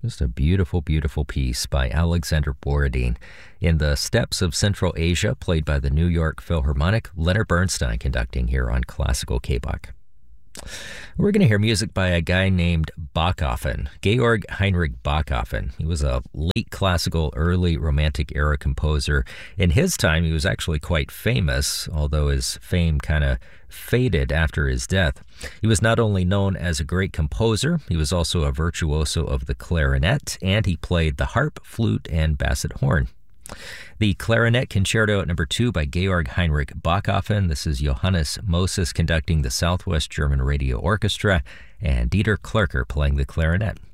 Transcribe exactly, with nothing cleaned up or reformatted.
Just a beautiful, beautiful piece by Alexander Borodin. In the Steppes of Central Asia, played by the New York Philharmonic, Leonard Bernstein conducting here on Classical K-Bach. We're going to hear music by a guy named Bachofen, Georg Heinrich Bachofen. He was a late classical, early romantic era composer. In his time, he was actually quite famous, although his fame kind of faded after his death. He was not only known as a great composer, he was also a virtuoso of the clarinet, and he played the harp, flute, and basset horn. The Clarinet Concerto number two by Georg Heinrich Bachofen. This is Johannes Moses conducting the Southwest German Radio Orchestra and Dieter Klerker playing the clarinet.